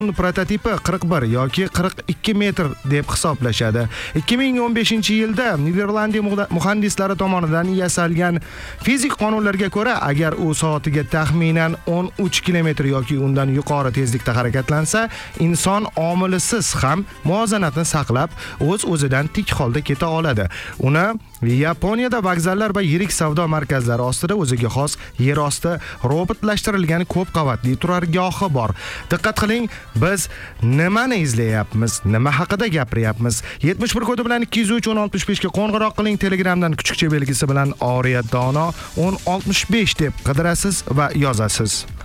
prototipi 41 yoki 42 metr deb hisoblashadi. 2015-yilda Niderlandiya muhandislari tomonidan yasalgan fizik qonunlarga ko'ra, agar u soatiga taxminan 13 kilometr yoki undan yuqori tezlikda harakatlansa, inson omilisiz ham muvozanatni saqlab, o'z-o'zidan tik holda keta oladi. Uni Yaponiyada vokzallar va yirik savdo markazlari ostida o'ziga xos yer osti robotlashtirilgan ko'p qavatli turargohi bor. Diqqat qiling, biz nimani izlayapmiz, nima haqida gapiryapmiz? 71 kodi bilan 203 1065 ga qo'ng'iroq qiling. Telegramdan kuchukcha belgisi bilan Oriya Dono 1065 deb qidirasiz va yozasiz.